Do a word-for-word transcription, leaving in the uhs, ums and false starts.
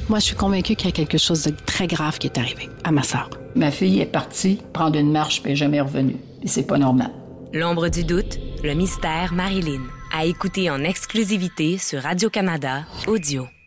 Moi, je suis convaincue qu'il y a quelque chose de très grave qui est arrivé à ma sœur. Ma fille est partie prendre une marche puis elle n'est jamais revenue. Et c'est pas normal. L'ombre du doute, le mystère Marilyn. À écouter en exclusivité sur Radio-Canada Audio.